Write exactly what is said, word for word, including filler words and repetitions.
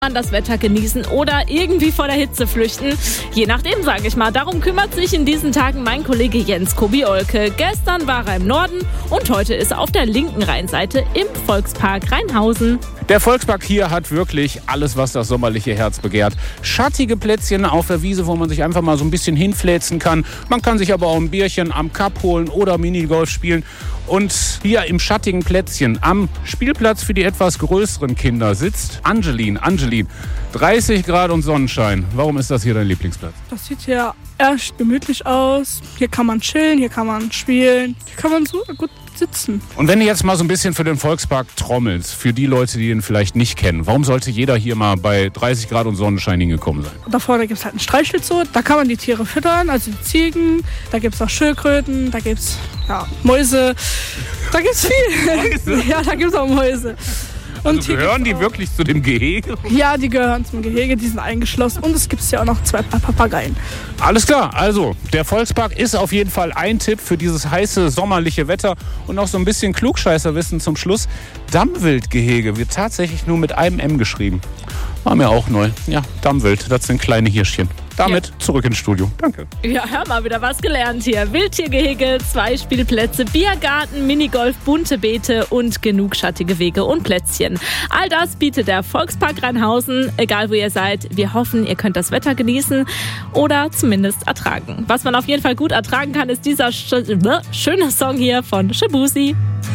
das Wetter genießen oder irgendwie vor der Hitze flüchten. Je nachdem, sage ich mal. Darum kümmert sich in diesen Tagen mein Kollege Jens Kobiolke. Gestern war er im Norden und heute ist er auf der linken Rheinseite im Volkspark Rheinhausen. Der Volkspark hier hat wirklich alles, was das sommerliche Herz begehrt. Schattige Plätzchen auf der Wiese, wo man sich einfach mal so ein bisschen hinfläzen kann. Man kann sich aber auch ein Bierchen am Kap holen oder Minigolf spielen. Und hier im schattigen Plätzchen am Spielplatz für die etwas größeren Kinder sitzt Angeline. Angeline, dreißig Grad und Sonnenschein. Warum ist das hier dein Lieblingsplatz? Das sieht ja echt gemütlich aus. Hier kann man chillen, hier kann man spielen, hier kann man so gut sitzen. Und wenn du jetzt mal so ein bisschen für den Volkspark trommelst, für die Leute, die den vielleicht nicht kennen, warum sollte jeder hier mal bei dreißig Grad und Sonnenschein hingekommen sein? Da vorne gibt es halt einen Streichelzoo, da kann man die Tiere füttern, also die Ziegen, da gibt es auch Schildkröten, da gibt es ja, Mäuse, da gibt es viel. Mäuse? Ja, da gibt es auch Mäuse. Und also gehören die wirklich zu dem Gehege? Ja, die gehören zum Gehege, die sind eingeschlossen und es gibt ja auch noch zwei Papageien. Alles klar, also der Volkspark ist auf jeden Fall ein Tipp für dieses heiße sommerliche Wetter und noch so ein bisschen Klugscheißerwissen zum Schluss. Dammwildgehege wird tatsächlich nur mit einem M geschrieben. War mir auch neu. Ja, Dammwild, das sind kleine Hirschchen. Damit ja. Zurück ins Studio. Danke. Ja, hör mal, wieder was gelernt hier. Wildtiergehege, zwei Spielplätze, Biergarten, Minigolf, bunte Beete und genug schattige Wege und Plätzchen. All das bietet der Volkspark Rheinhausen. Egal wo ihr seid, wir hoffen, ihr könnt das Wetter genießen oder zumindest ertragen. Was man auf jeden Fall gut ertragen kann, ist dieser sch- schöne Song hier von Shibusi.